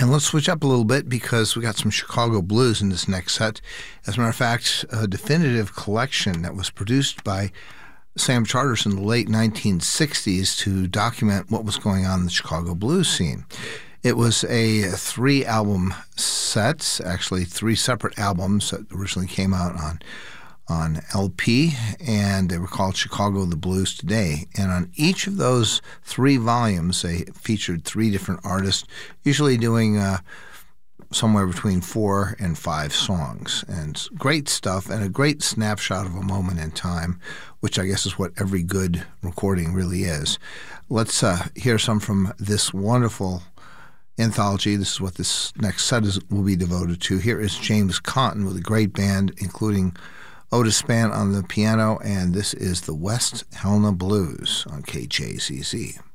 And let's switch up a little bit because we got some Chicago blues in this next set. As a matter of fact, a definitive collection that was produced by Sam Charters in the late 1960s to document what was going on in the Chicago blues scene. It was a 3-album set, actually 3 separate albums that originally came out on LP, and they were called Chicago the Blues Today. And on each of those 3 volumes, they featured 3 different artists, usually doing somewhere between 4 and 5 songs. And great stuff and a great snapshot of a moment in time, which I guess is what every good recording really is. Let's hear some from this wonderful anthology. This is what this next set will be devoted to. Here is James Cotton with a great band, including Otis Spann on the piano, and this is the West Helena Blues on KJZZ.